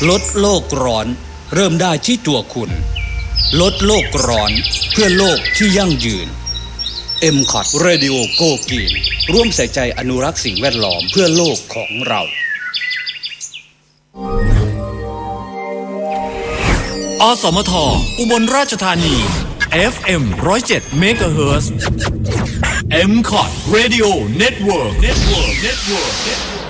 ลดโลกร้อนเริ่มได้ที่ตัวคุณลดโลกร้อนเพื่อโลกที่ยั่งยืน MCOT Radio Go Green ร่วมใส่ใจอนุรักษ์สิ่งแวดล้อมเพื่อโลกของเราอสมทอุบลราชธานี FM 107 เมกะเฮิรตซ์ MCOT Radio Network